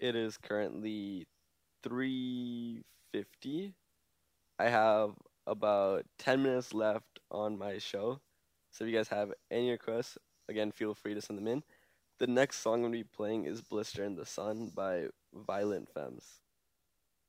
It is currently 3:50. I have about 10 minutes left on my show. So if you guys have any requests, again, feel free to send them in. The next song I'm going to be playing is Blister in the Sun by Violent Femmes.